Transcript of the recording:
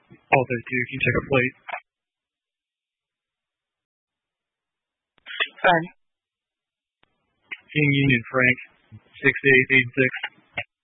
All 32. Can you check a plate? Fine. Team Union Frank, 6886.